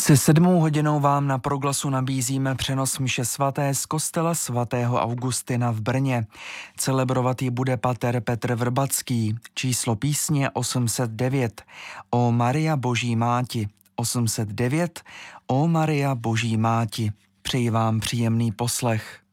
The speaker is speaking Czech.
Se 7 hodinou vám na Proglasu nabízíme přenos mše svaté z kostela svatého Augustina v Brně. Celebrovat ji bude pater Petr Vrbacký. Číslo písně 809. O Maria Boží máti. 809. O Maria Boží máti. Přeji vám příjemný poslech.